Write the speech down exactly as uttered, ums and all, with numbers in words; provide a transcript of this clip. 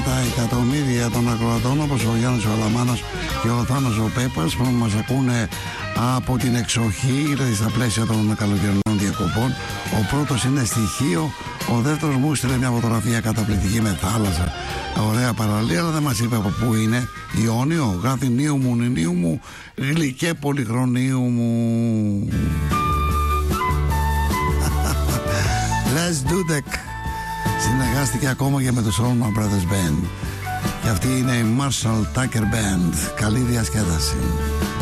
Τα εκατομμύρια των ακροατών όπως ο Γιάννης ο Αλαμάνος και ο Θάνος ο Πέπας που μας ακούνε από την εξοχή, δηλαδή στα πλαίσια των καλοκαιρινών διακοπών. Ο πρώτος είναι στοιχείο, ο δεύτερος μου στείλε μια φωτογραφία καταπληκτική με θάλασσα, ωραία παραλία, αλλά δεν μας είπε από πού είναι. Ιόνιο, γράφει νίου μου, νίου μου, γλυκέ πολυχρονίου μου. Let's do that. Συνεργάστηκε ακόμα και με το Allman Brothers Band. Και αυτή είναι η Marshall Tucker Band. Καλή διασκέδαση.